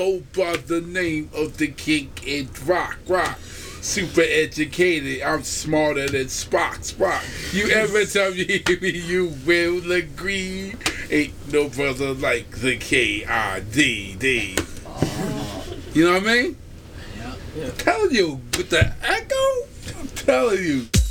go by the name of the king and rock. Super educated, I'm smarter than Spock. You ever tell me you will agree? Ain't no brother like the K-I-D-D. You know what I mean? Yeah. I'm telling you, with the echo, I'm telling you.